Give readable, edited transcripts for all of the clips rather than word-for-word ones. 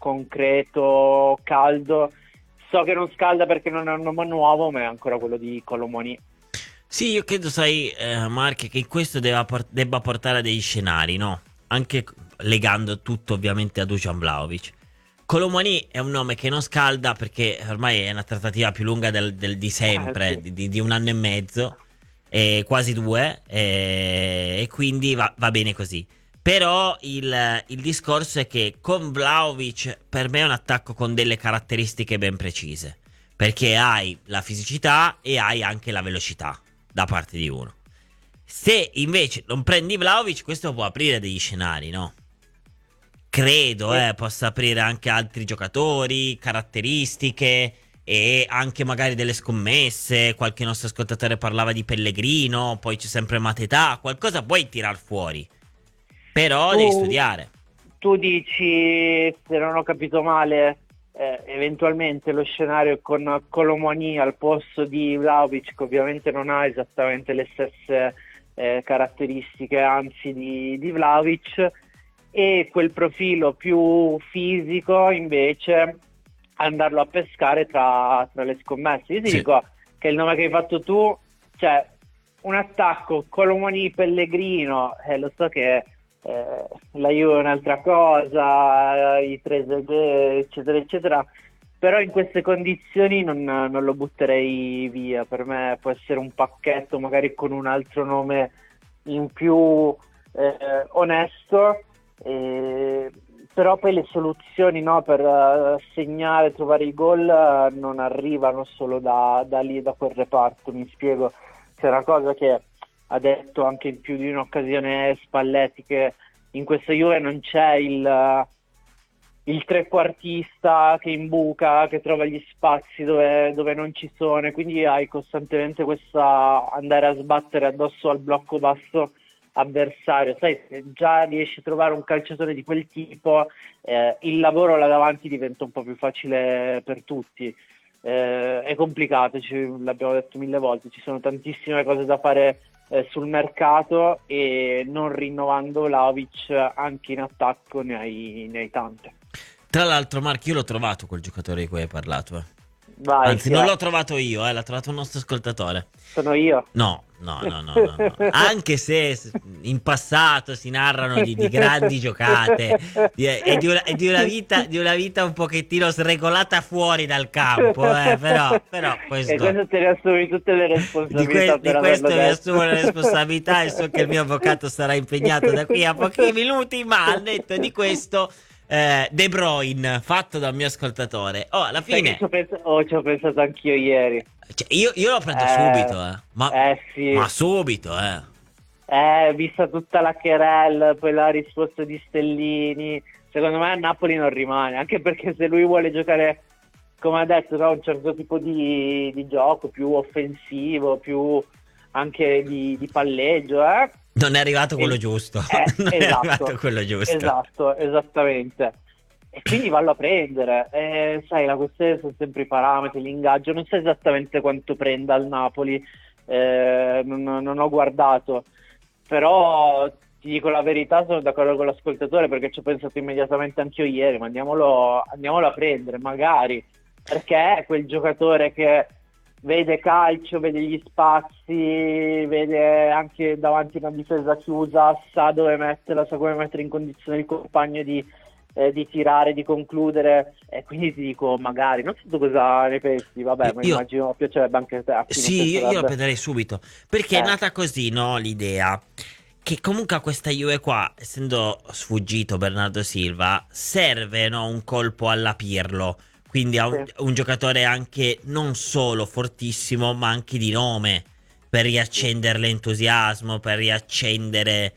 concreto, caldo. So che non scalda perché non è un nome nuovo, ma è ancora quello di Colomoni. Sì, io credo, sai, Mark, che questo debba portare a degli scenari, no? Anche legando tutto ovviamente a Dusan Vlahovic. Colomani è un nome che non scalda perché ormai è una trattativa più lunga di sempre, Sì. di un anno e mezzo, quasi due, e quindi va bene così. Però il discorso è che con Vlahovic per me è un attacco con delle caratteristiche ben precise, perché hai la fisicità e hai anche la velocità da parte di uno. Se invece non prendi Vlahovic, questo può aprire degli scenari, no? Credo, E possa aprire anche altri giocatori, caratteristiche e anche magari delle scommesse. Qualche nostro ascoltatore parlava di Pellegrino, poi c'è sempre Matetà, qualcosa puoi tirar fuori, però devi tu, studiare. tu dici, se non ho capito male, eventualmente lo scenario con Colomoni al posto di Vlahovic, che ovviamente non ha esattamente le stesse caratteristiche, anzi di Vlahovic, e quel profilo più fisico invece andarlo a pescare tra le scommesse. Io ti Sì, dico che il nome che hai fatto tu, cioè un attacco Colomoni Pellegrino, lo so che la Juve è un'altra cosa, i Trezeguet, eccetera, eccetera, però in queste condizioni non lo butterei via. Per me può essere un pacchetto, magari con un altro nome in più onesto, eh, però poi le soluzioni, no, per segnare, trovare i gol non arrivano solo da lì, da quel reparto. Mi spiego, c'è una cosa che ha detto anche in più di un'occasione Spalletti, che in questa Juve non c'è il trequartista che imbuca, che trova gli spazi dove non ci sono, e quindi hai costantemente questa andare a sbattere addosso al blocco basso avversario. Sai, se già riesci a trovare un calciatore di quel tipo, il lavoro là davanti diventa un po' più facile per tutti. È complicato, l'abbiamo detto mille volte, ci sono tantissime cose da fare sul mercato, e non rinnovando Vlahovic anche in attacco ne hai tante. tra l'altro, Mark, io l'ho trovato quel giocatore di cui hai parlato. Vai, Anzi, chi non è? l'ho trovato io, l'ha trovato un nostro ascoltatore. Sono io. No, no, no, no, no, no. Anche se in passato si narrano di grandi giocate e di una vita un pochettino sregolata fuori dal campo, però E questo. questo te ne assumi tutte le Di, responsabilità que- per di averlo questo mi detto. assumo la responsabilità e so che il mio avvocato sarà impegnato da qui a pochi minuti, ma al netto di questo, De Bruyne, fatto dal mio ascoltatore. Oh, alla Sai che fine, ci ho pensato anch'io ieri. cioè, io lo prendo Eh, subito, ma sì. subito, Vista tutta la querelle, poi la risposta di Stellini, secondo me a Napoli non rimane, anche perché se lui vuole giocare, come ha detto, no, un certo tipo di gioco più offensivo, più anche di palleggio, Non è arrivato quello e- giusto. Non è arrivato esatto, quello giusto. esatto, esattamente. E quindi vallo a prendere. Sai, la questione sono sempre i parametri, l'ingaggio. Non so esattamente quanto prenda il Napoli, non ho guardato, però ti dico la verità, sono d'accordo con l'ascoltatore, perché ci ho pensato immediatamente anch'io ieri, ma andiamolo a prendere, magari, perché è quel giocatore che vede calcio, vede gli spazi, vede anche davanti una difesa chiusa, sa dove metterla, sa come mettere in condizione il compagno di tirare, di concludere, e quindi ti dico magari, non so tu cosa ne pensi, vabbè, ma Io, immagino piacerebbe anche a chi non sì, io lo piacerebbe. prenderei subito. Perché è Eh, nata così, no? L'idea che comunque a questa Juve qua, essendo sfuggito Bernardo Silva, serve, no, un colpo alla Pirlo. Quindi a sì, un giocatore anche non solo fortissimo, ma anche di nome. Per sì, riaccendere l'entusiasmo, per riaccendere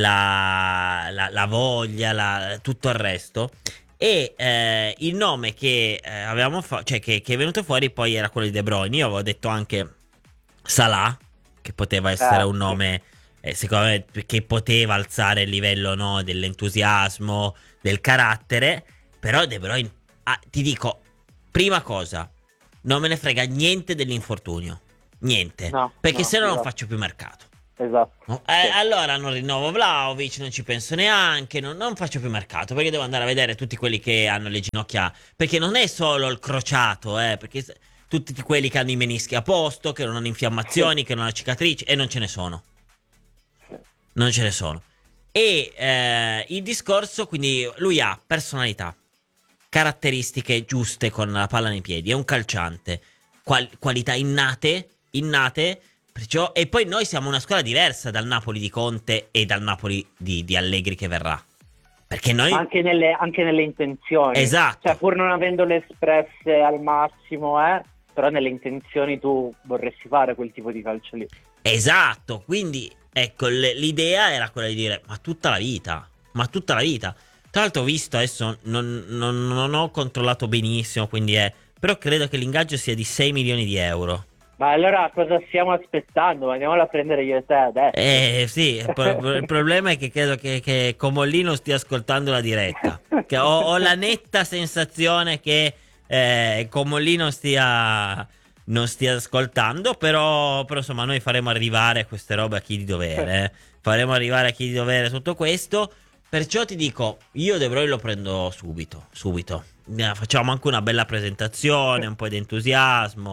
la voglia, tutto il resto. E il nome che avevamo cioè che è venuto fuori poi era quello di De Bruyne. Io avevo detto anche Salah, che poteva essere un sì. nome, secondo me, che poteva alzare il livello, no, dell'entusiasmo, del carattere. Però De Bruyne, ti dico, prima cosa, non me ne frega niente dell'infortunio. Niente. No, Perché no, se no non esatto. faccio più mercato. esatto. No, Sì. allora non rinnovo Vlahovic, non ci penso neanche, non faccio più mercato perché devo andare a vedere tutti quelli che hanno le ginocchia. Perché non è solo il crociato, perché tutti quelli che hanno i menischi a posto, che non hanno Sì, infiammazioni, che non hanno cicatrici, e non ce ne sono. sì. Non ce ne sono. E il discorso, quindi lui ha personalità, caratteristiche giuste con la palla nei piedi, è un calciante, qualità innate, perciò, e poi noi siamo una squadra diversa dal Napoli di Conte e dal Napoli di Allegri che verrà. Perché noi, Anche nelle intenzioni, cioè esatto, pur non avendole espresse al massimo, però nelle intenzioni tu vorresti fare quel tipo di calcio lì. esatto, quindi ecco, l'idea era quella di dire, ma tutta la vita. Tra l'altro ho visto, adesso non ho controllato benissimo, quindi però credo che l'ingaggio sia di 6 milioni di euro. Ma allora cosa stiamo aspettando? Andiamola a prendere io e te adesso. Sì, il problema è che credo che Comollino stia ascoltando la diretta. Che ho la netta sensazione che Comollino non stia ascoltando, però insomma noi faremo arrivare queste robe a chi di dovere. Faremo arrivare a chi di dovere tutto questo. Perciò ti dico, io De Bruyne lo prendo subito, subito. Facciamo anche una bella presentazione, un po' di entusiasmo.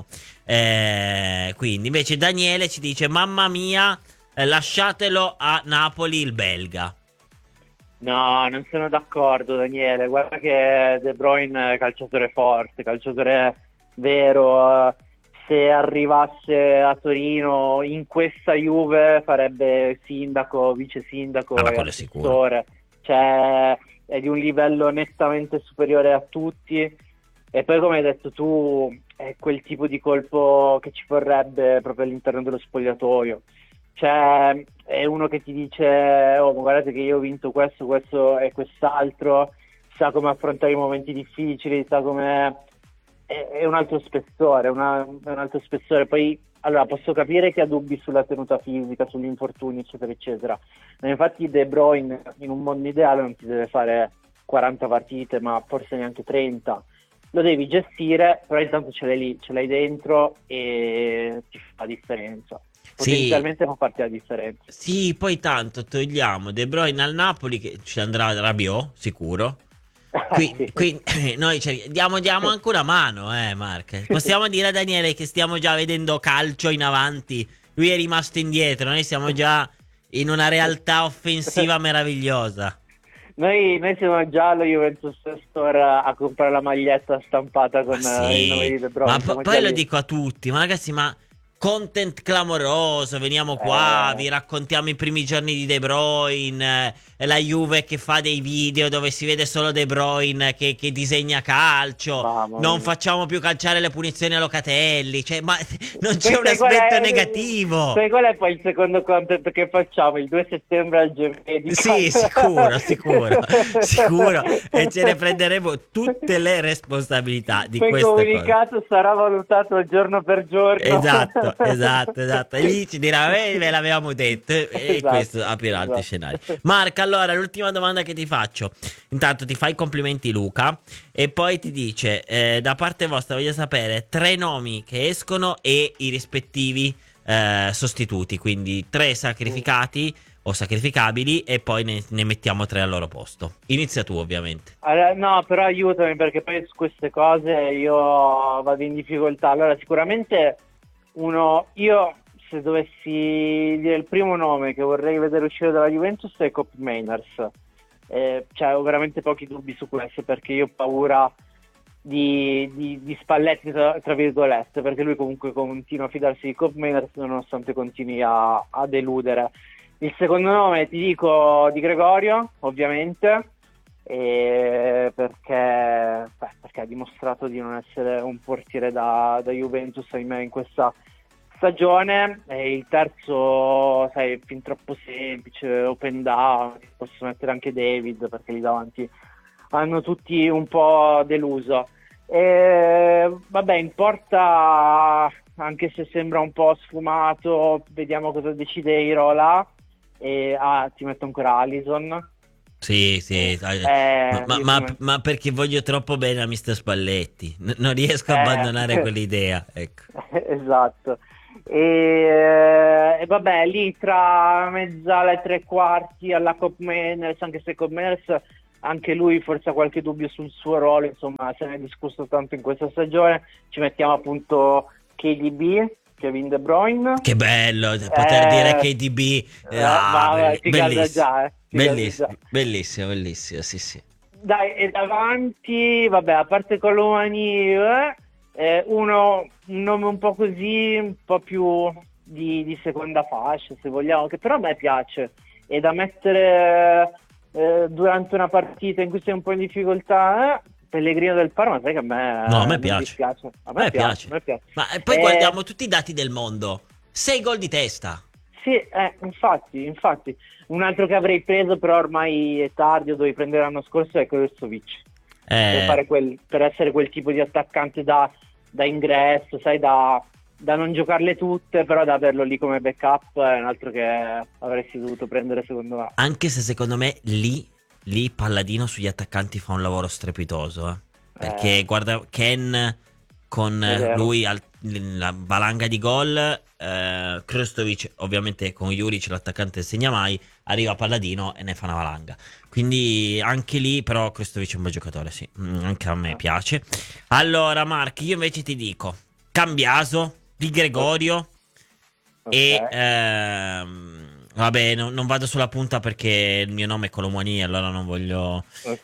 Quindi invece Daniele ci dice, mamma mia, lasciatelo a Napoli il belga. No, non sono d'accordo, Daniele. Guarda che De Bruyne è calciatore forte, calciatore vero. Se arrivasse a Torino in questa Juve farebbe sindaco, vice Ah, sindaco ma e quello è sicuro. assessore. Cioè, è di un livello nettamente superiore a tutti. E poi, come hai detto tu, è quel tipo di colpo che ci vorrebbe proprio all'interno dello spogliatoio. Cioè, è uno che ti dice, oh, ma guardate che io ho vinto questo, questo e quest'altro, sa come affrontare i momenti difficili, sa come... È un altro spessore, è un altro spessore. Poi, allora, posso capire che ha dubbi sulla tenuta fisica, sugli infortuni, eccetera, eccetera. Ma infatti De Bruyne, in un mondo ideale, non ti deve fare 40 partite, ma forse neanche 30. Lo devi gestire, però intanto ce l'hai lì, ce l'hai dentro e ti fa la differenza. Sì, Potenzialmente fa parte della differenza. sì, poi tanto togliamo De Bruyne al Napoli che ci andrà Rabiot, sicuro. Sì. Noi diamo anche una mano, Mark. Possiamo dire a Daniele che stiamo già vedendo calcio in avanti. Lui è rimasto indietro, noi siamo già in una realtà offensiva meravigliosa. Noi siamo già allo Juventus Store a comprare la maglietta stampata Ma con il nome sì, di De ma Bruyne, siamo già poi lo lì. dico a tutti, ma ragazzi, ma content clamoroso, veniamo qua, Eh, vi raccontiamo i primi giorni di De Bruyne, la Juve che fa dei video dove si vede solo De Bruyne che disegna calcio, mamma non mia. facciamo più calciare le punizioni a Locatelli, cioè, ma non c'è Poi un aspetto negativo. sai qual è poi il secondo content che facciamo? Il 2 settembre al Gemedica. Sì, sicuro, sicuro, sicuro, e ce ne prenderemo tutte le responsabilità di Poi il queste cose. comunicato sarà valutato giorno per giorno. Esatto, esatto, esatto. E lì ci dirà, ve l'avevamo detto. E Esatto, questo aprirà altri esatto. scenari. Marco, allora, l'ultima domanda che ti faccio. Intanto ti fa i complimenti Luca. E poi ti dice, da parte vostra voglio sapere 3 nomi che escono e i rispettivi sostituti. Quindi 3 sacrificati o sacrificabili e poi ne mettiamo 3 al loro posto. Inizia tu, ovviamente. Allora, no, però aiutami perché poi su queste cose io vado in difficoltà. Allora, sicuramente io se dovessi dire il primo nome che vorrei vedere uscire dalla Juventus è Cop Mainers. Cioè, ho veramente pochi dubbi su questo perché io ho paura di Spalletti, tra virgolette, perché lui comunque continua a fidarsi di Cop Mainers nonostante continui a deludere. Il secondo nome ti dico Di Gregorio, ovviamente, perché ha dimostrato di non essere un portiere da Juventus, ahimè, in questa stagione. E il terzo, sai, è fin troppo semplice, open down, posso mettere anche David perché lì davanti hanno tutti un po' deluso. Vabbè, in porta, anche se sembra un po' sfumato, vediamo cosa decide Irola. Ti metto ancora Alisson. Sì, sì, Io ti metto- ma perché voglio troppo bene a Mister Spalletti. Non riesco a eh, abbandonare quell'idea, ecco. esatto. E vabbè, lì tra mezzala e tre quarti alla Cop Manners, anche se Cop Manners anche lui forse ha qualche dubbio sul suo ruolo, insomma se ne è discusso tanto in questa stagione, ci mettiamo appunto KDB, Kevin De Bruyne. Che bello poter dire KDB. Ti calda Bellissimo. già, ti calda già. Bellissimo, bellissimo, sì, sì. Dai, e davanti, vabbè, a parte Colomani, un nome un po' così, un po' più di seconda fascia, se vogliamo, che però a me piace. E da mettere durante una partita in cui sei un po' in difficoltà, Pellegrino del Parma, sai che a me, No, a me non piace. dispiace. A A me me piace. a me piace. Ma poi guardiamo tutti i dati del mondo. 6 gol di testa. Sì, infatti. Un altro che avrei preso, però ormai è tardi, lo dovevi prendere l'anno scorso, è Krstovic. Per essere quel tipo di attaccante da ingresso, sai, da non giocarle tutte, però da averlo lì come backup è un altro che avresti dovuto prendere secondo me. Anche se secondo me lì Palladino sugli attaccanti fa un lavoro strepitoso. Perché guarda Ken con lui la valanga di gol, Krstovic ovviamente con Juric l'attaccante segna mai, arriva Palladino e ne fa una valanga. Quindi anche lì però Krstovic è un bel giocatore, sì, anche a me piace. Allora Mark, io invece ti dico Cambiaso, Di Gregorio e vabbè, non vado sulla punta perché il mio nome è Colomani, allora non voglio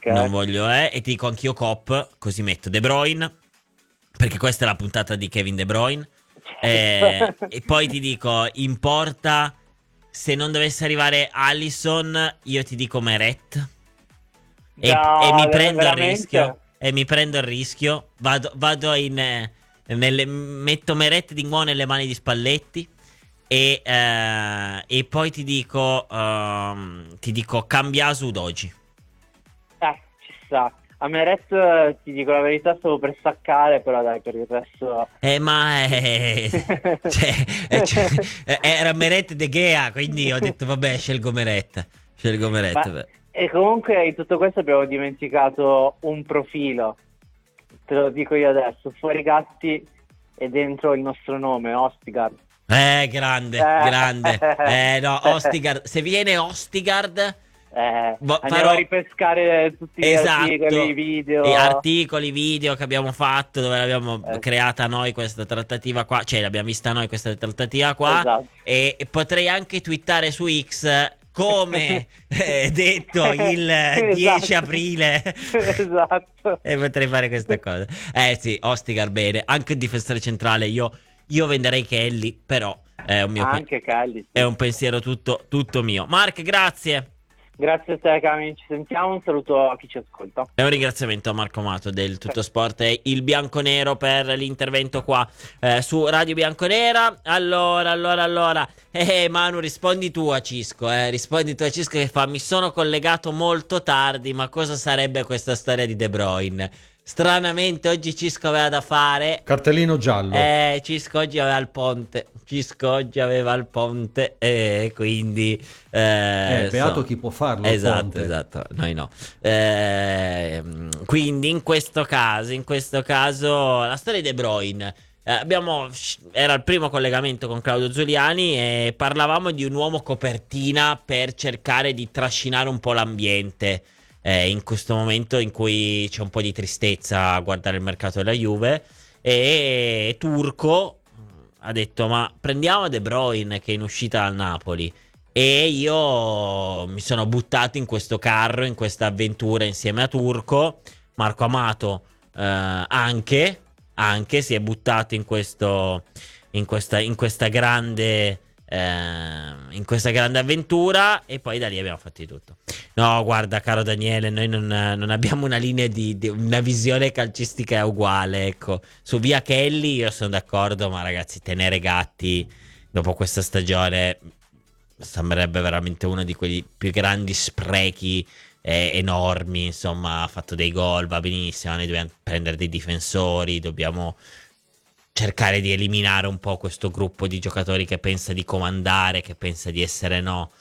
e ti dico anch'io Cop, così metto De Bruyne perché questa è la puntata di Kevin De Bruyne. E poi ti dico in porta, se non dovesse arrivare Alisson, io ti dico Meret e mi prendo il rischio. Vado metto Meret di nuovo nelle mani di Spalletti e poi ti dico Cambiaso Udogi. Ci sta. A Meret, ti dico la verità, stavo per staccare, però dai, per il resto... era Meret De Gea, quindi ho detto vabbè, scelgo Meret. E comunque in tutto questo abbiamo dimenticato un profilo, te lo dico io adesso, fuori Gatti e dentro il nostro nome, Ostigard. Grande. No, Ostigard, se viene Ostigard... andiamo a ripescare tutti gli articoli, video che abbiamo fatto, dove l'abbiamo creata noi questa trattativa qua, cioè l'abbiamo vista noi questa trattativa qua, esatto. E potrei anche twittare su X come detto il 10 aprile esatto, e potrei fare questa cosa. Sì, Ostigar bene, anche il difensore centrale io venderei Kelly, però è un mio anche Kelly, sì. È un pensiero tutto mio. Mark, grazie. Grazie a te, Cami, ci sentiamo, un saluto a chi ci ascolta. E un ringraziamento a Marco Amato del Tutto Sport e il Bianconero per l'intervento qua su Radio Bianconera. Allora. Manu, rispondi tu a Cisco, che fa: mi sono collegato molto tardi, ma cosa sarebbe questa storia di De Bruyne? Stranamente oggi Cisco aveva da fare. Cartellino giallo. Cisco oggi aveva il ponte e quindi beato chi può farlo. Esatto, noi no. Quindi in questo caso la storia di De Bruyne, era il primo collegamento con Claudio Zuliani e parlavamo di un uomo copertina per cercare di trascinare un po' l'ambiente in questo momento in cui c'è un po' di tristezza a guardare il mercato della Juve, e Turco ha detto: ma prendiamo De Bruyne che è in uscita dal Napoli. E io mi sono buttato in questo carro, in questa avventura insieme a Turco. Marco Amato anche si è buttato in questa grande avventura, e poi da lì abbiamo fatto di tutto. No, guarda, caro Daniele, noi non abbiamo una linea di una visione calcistica uguale, ecco. Su via Kelly io sono d'accordo, ma ragazzi, tenere Gatti dopo questa stagione sembrerebbe veramente uno di quei più grandi sprechi enormi. Insomma, ha fatto dei gol, va benissimo, noi dobbiamo prendere dei difensori, dobbiamo cercare di eliminare un po' questo gruppo di giocatori che pensa di comandare, che pensa di essere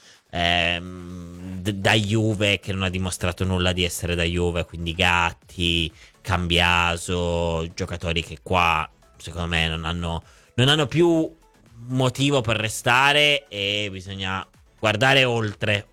da Juve, che non ha dimostrato nulla di essere da Juve, quindi Gatti, Cambiaso, giocatori che qua secondo me non hanno più motivo per restare e bisogna guardare oltre,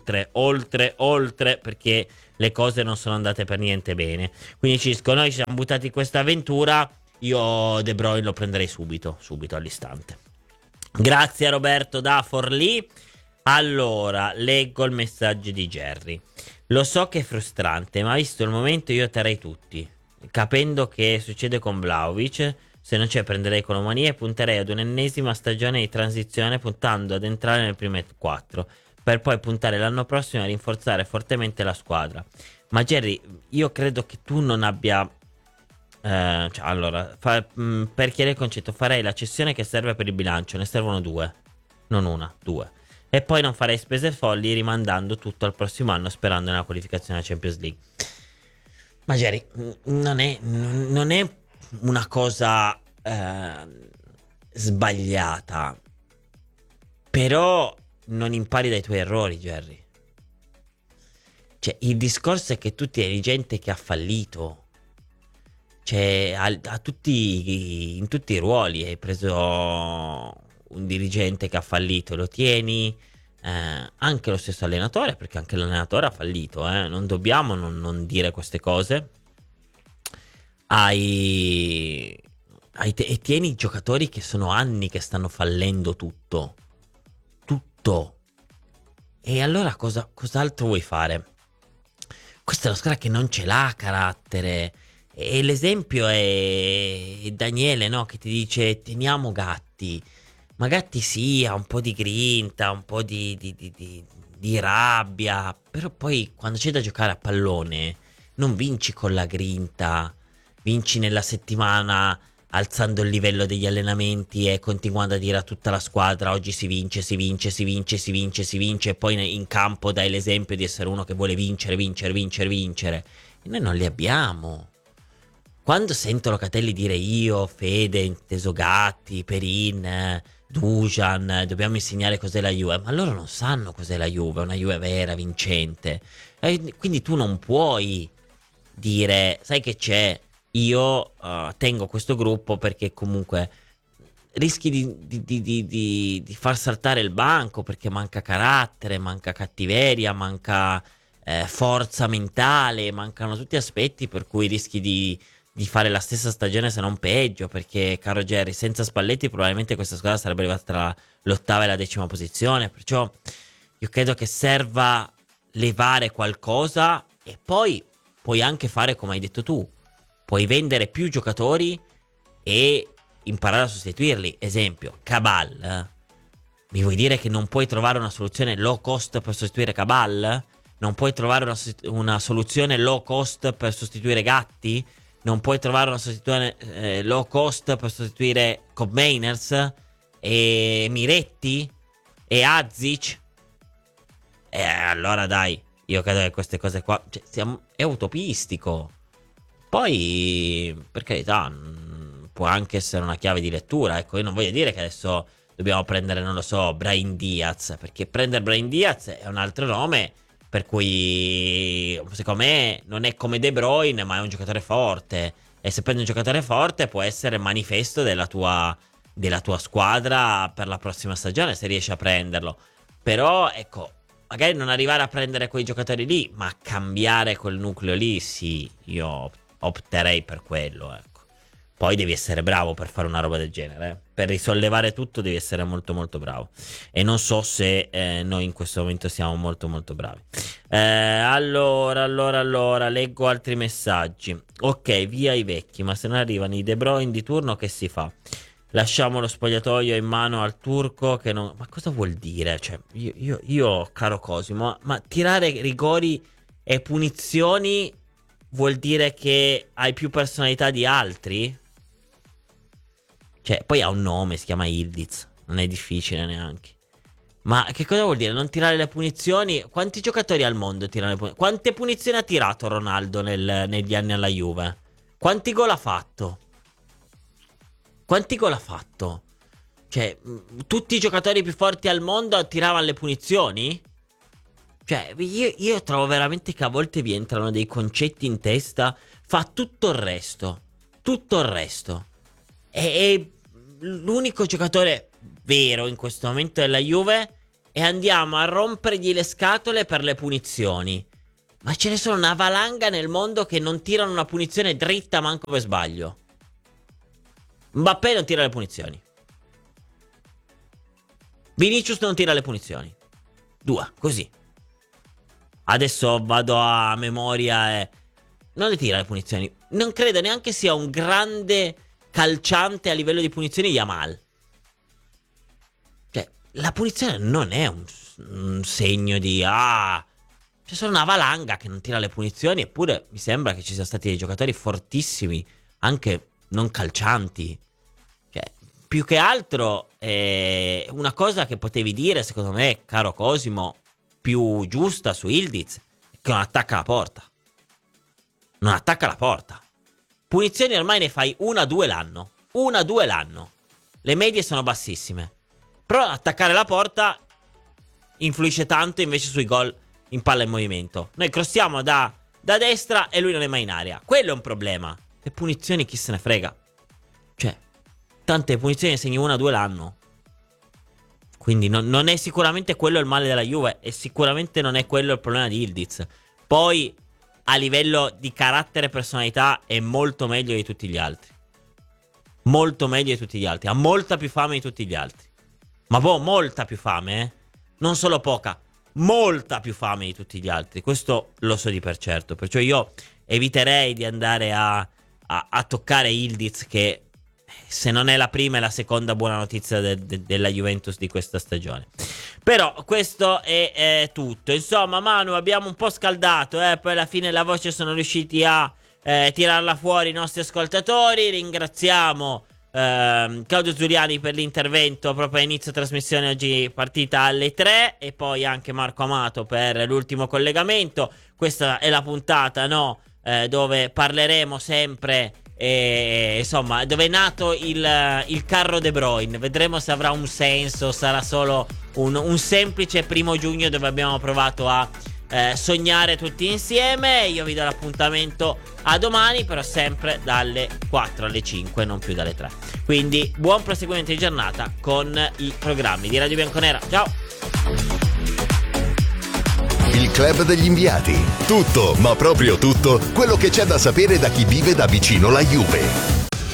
perché le cose non sono andate per niente bene. Quindi Cisco, noi ci siamo buttati in questa avventura, io De Bruyne lo prenderei subito all'istante. Grazie a Roberto da Forlì. Allora, leggo il messaggio di Jerry. Lo so che è frustrante, ma visto il momento io terrei tutti. Capendo che succede con Vlahovic, se non c'è prenderei Colomani e punterei ad un'ennesima stagione di transizione puntando ad entrare nel primo 4, per poi puntare l'anno prossimo a rinforzare fortemente la squadra. Ma Jerry, io credo che tu non abbia... per chiarire il concetto, farei la cessione che serve per il bilancio, ne servono 2, non una, 2. E poi non farei spese folli rimandando tutto al prossimo anno sperando nella qualificazione alla Champions League. Ma Jerry, non è una cosa sbagliata, però non impari dai tuoi errori, Jerry. Cioè, il discorso è che tu tieni gente che ha fallito. Cioè, in tutti i ruoli hai preso un dirigente che ha fallito, lo tieni, anche lo stesso allenatore, perché anche l'allenatore ha fallito, non dobbiamo non dire queste cose. E tieni i giocatori che sono anni che stanno fallendo tutto. E allora cos'altro vuoi fare? Questa è una squadra che non ce l'ha carattere. E l'esempio è Daniele, no? Che ti dice teniamo Gatti. Ma Gatti sì, ha un po' di grinta, un po' di rabbia, però poi quando c'è da giocare a pallone non vinci con la grinta, vinci nella settimana alzando il livello degli allenamenti e continuando a dire a tutta la squadra oggi si vince e poi in campo dai l'esempio di essere uno che vuole vincere. E noi non li abbiamo. Quando sento Locatelli dire io, Fede, inteso Gatti, Perin, Dusan, dobbiamo insegnare cos'è la Juve, ma loro non sanno cos'è la Juve, una Juve vera, vincente. E quindi tu non puoi dire, sai che c'è, io tengo questo gruppo perché comunque rischi di far saltare il banco perché manca carattere, manca cattiveria, manca forza mentale, mancano tutti aspetti per cui rischi di fare la stessa stagione se non peggio, perché caro Jerry, senza Spalletti probabilmente questa squadra sarebbe arrivata tra l'8ª e la 10ª posizione, perciò io credo che serva levare qualcosa e poi puoi anche fare come hai detto tu, puoi vendere più giocatori e imparare a sostituirli. Esempio, Cabal, mi vuoi dire che non puoi trovare una soluzione low cost per sostituire Cabal? Non puoi trovare una soluzione low cost per sostituire Gatti? Non puoi trovare una soluzione low cost per sostituire Cobb Mainers e Miretti e Azic? Allora dai, io credo che queste cose qua è utopistico. Poi, per carità, può anche essere una chiave di lettura. Ecco, io non voglio dire che adesso dobbiamo prendere, non lo so, Brahim Diaz, perché prendere Brahim Diaz è un altro nome per cui secondo me non è come De Bruyne, ma è un giocatore forte, e se prendi un giocatore forte può essere manifesto della tua squadra per la prossima stagione, se riesci a prenderlo. Però ecco, magari non arrivare a prendere quei giocatori lì, ma cambiare quel nucleo lì, sì, io opterei per quello, ecco. Poi devi essere bravo per fare una roba del genere, per risollevare tutto devi essere molto molto bravo, e non so se noi in questo momento siamo molto molto bravi. Allora leggo altri messaggi. Ok, via i vecchi, ma se non arrivano i De Bruyne di turno che si fa? Lasciamo lo spogliatoio in mano al turco che non... Ma cosa vuol dire? Cioè, io caro Cosimo, ma tirare rigori e punizioni vuol dire che hai più personalità di altri? Cioè, poi ha un nome, si chiama Ildiz, non è difficile neanche. Ma che cosa vuol dire? Non tirare le punizioni? Quanti giocatori al mondo tirano le punizioni? Quante punizioni ha tirato Ronaldo negli anni alla Juve? Quanti gol ha fatto? Quanti gol ha fatto? Cioè, tutti i giocatori più forti al mondo tiravano le punizioni? Cioè, io trovo veramente che a volte vi entrano dei concetti in testa. Fa tutto il resto. Tutto il resto. E l'unico giocatore vero in questo momento della Juve e andiamo a rompergli le scatole per le punizioni. Ma ce ne sono una valanga nel mondo che non tirano una punizione dritta manco per sbaglio. Mbappé non tira le punizioni. Vinicius non tira le punizioni. 2, così. Adesso vado a memoria e... non le tira le punizioni. Non credo neanche sia un grande calciante a livello di punizioni Yamal. Cioè, la punizione non è un segno di... c'è solo una valanga che non tira le punizioni. Eppure mi sembra che ci siano stati dei giocatori fortissimi, anche non calcianti. Cioè, più che altro una cosa che potevi dire, secondo me, caro Cosimo, più giusta su Yildiz, è che non attacca la porta. Non attacca la porta. Punizioni ormai ne fai 1-2 l'anno. 1-2 l'anno. Le medie sono bassissime. Però attaccare la porta influisce tanto invece sui gol in palla in movimento. Noi crossiamo da destra e lui non è mai in area. Quello è un problema. Le punizioni chi se ne frega. Cioè, tante punizioni ne segni 1-2 l'anno. Quindi non è sicuramente quello il male della Juve. E sicuramente non è quello il problema di Yildiz. Poi a livello di carattere e personalità è molto meglio di tutti gli altri. Molto meglio di tutti gli altri. Ha molta più fame di tutti gli altri. Ma molta più fame, non solo poca, molta più fame di tutti gli altri. Questo lo so di per certo. Perciò io eviterei di andare a toccare Yildiz, che se non è la prima è la seconda buona notizia della Juventus di questa stagione. Però questo è tutto. Insomma, Manu, abbiamo un po' scaldato, poi alla fine la voce sono riusciti a tirarla fuori i nostri ascoltatori. Ringraziamo Claudio Giuliani per l'intervento proprio a inizio trasmissione, oggi partita alle 3, e poi anche Marco Amato per l'ultimo collegamento. Questa è la puntata, dove parleremo sempre, insomma, dove è nato il carro De Bruyne. Vedremo se avrà un senso, sarà solo un semplice 1 giugno dove abbiamo provato a sognare tutti insieme. Io vi do l'appuntamento a domani, però sempre dalle 4 alle 5, non più dalle 3. Quindi buon proseguimento di giornata con i programmi di Radio Bianconera. Ciao. Il Club degli Inviati. Tutto, ma proprio tutto, quello che c'è da sapere da chi vive da vicino la Juve.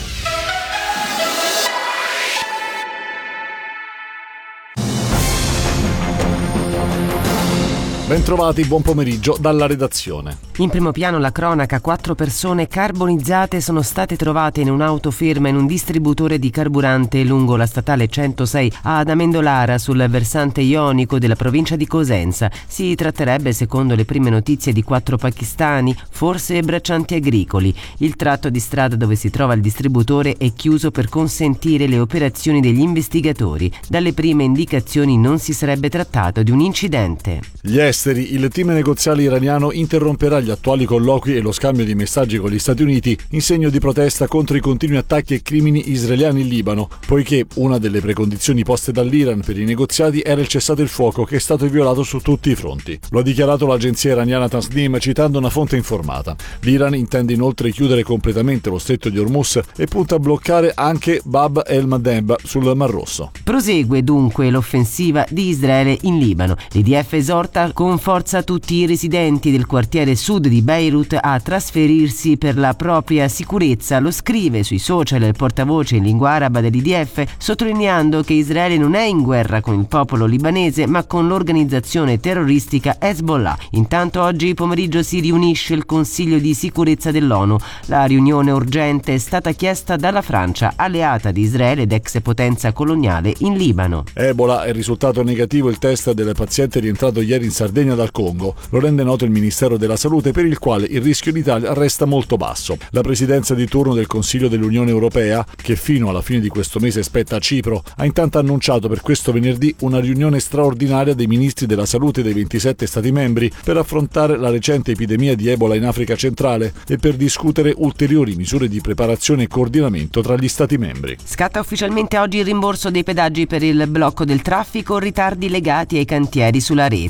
Bentrovati, buon pomeriggio dalla redazione. In primo piano la cronaca: 4 persone carbonizzate sono state trovate in un'auto ferma in un distributore di carburante lungo la statale 106 ad Amendolara, sul versante ionico della provincia di Cosenza. Si tratterebbe, secondo le prime notizie, di 4 pakistani, forse braccianti agricoli. Il tratto di strada dove si trova il distributore è chiuso per consentire le operazioni degli investigatori. Dalle prime indicazioni non si sarebbe trattato di un incidente. Gli esteri: il team negoziale iraniano interromperà gli attuali colloqui e lo scambio di messaggi con gli Stati Uniti in segno di protesta contro i continui attacchi e crimini israeliani in Libano, poiché una delle precondizioni poste dall'Iran per i negoziati era il cessate il fuoco, che è stato violato su tutti i fronti. Lo ha dichiarato l'agenzia iraniana Tasnim citando una fonte informata. L'Iran intende inoltre chiudere completamente lo stretto di Hormuz e punta a bloccare anche Bab el-Mandeb sul Mar Rosso. Prosegue dunque l'offensiva di Israele in Libano. L'IDF esorta con forza tutti i residenti del quartiere sud di Beirut a trasferirsi per la propria sicurezza. Lo scrive sui social il portavoce in lingua araba dell'IDF, sottolineando che Israele non è in guerra con il popolo libanese ma con l'organizzazione terroristica Hezbollah. Intanto oggi pomeriggio si riunisce il Consiglio di sicurezza dell'ONU. La riunione urgente è stata chiesta dalla Francia, alleata di Israele ed ex potenza coloniale in Libano. Ebola: è risultato negativo il test del paziente rientrato ieri in Sardegna dal Congo. Lo rende noto il Ministero della Salute, per il quale il rischio in Italia resta molto basso. La presidenza di turno del Consiglio dell'Unione Europea, che fino alla fine di questo mese spetta a Cipro, ha intanto annunciato per questo venerdì una riunione straordinaria dei ministri della salute dei 27 Stati membri per affrontare la recente epidemia di Ebola in Africa centrale e per discutere ulteriori misure di preparazione e coordinamento tra gli Stati membri. Scatta ufficialmente oggi il rimborso dei pedaggi per il blocco del traffico, ritardi legati ai cantieri sulla rete. Con gli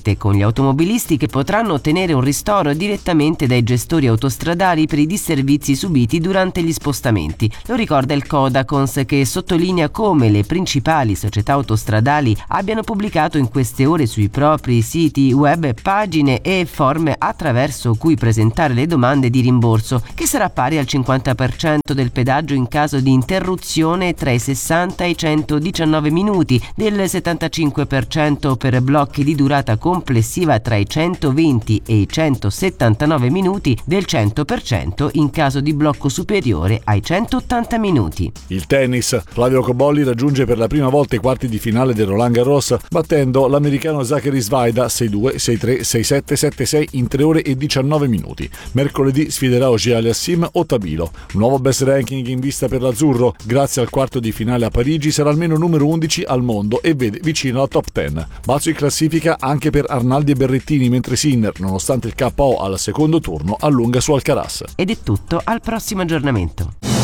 automobilisti che potranno ottenere un ristoro direttamente dai gestori autostradali per i disservizi subiti durante gli spostamenti. Lo ricorda il Codacons, che sottolinea come le principali società autostradali abbiano pubblicato in queste ore sui propri siti web pagine e forme attraverso cui presentare le domande di rimborso, che sarà pari al 50% del pedaggio in caso di interruzione tra i 60 e i 119 minuti, del 75% per blocchi di durata complessiva tra i 120 e i 179 minuti, del 100% in caso di blocco superiore ai 180 minuti. Il tennis. Flavio Cobolli raggiunge per la prima volta i quarti di finale del Roland Garros battendo l'americano Zachary Svaida 6-2, 6-3, 6-7, 7-6 in 3 ore e 19 minuti. Mercoledì sfiderà Auger-Aliassime o Tabilo. Un nuovo best ranking in vista per l'azzurro. Grazie al quarto di finale a Parigi sarà almeno numero 11 al mondo e vede vicino alla top 10. Balzo in classifica anche per Arnaldi e Berrettini, mentre Sinner, nonostante il KO al secondo turno, allunga su Alcaraz. Ed è tutto, al prossimo aggiornamento.